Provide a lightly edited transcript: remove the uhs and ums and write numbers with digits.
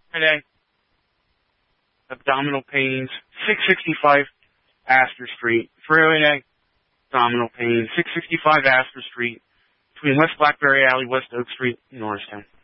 Today, abdominal pains, 665 Astor Street. Friday, abdominal pains, 665 Astor Street, between West Blackberry Alley, West Oak Street, Norristown.